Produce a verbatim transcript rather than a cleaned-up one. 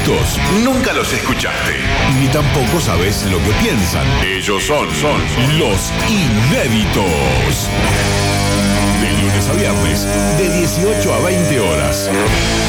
Estos nunca los escuchaste, ni tampoco sabes lo que piensan. Ellos son, son, son los inéditos. De lunes a viernes, de dieciocho a veinte horas.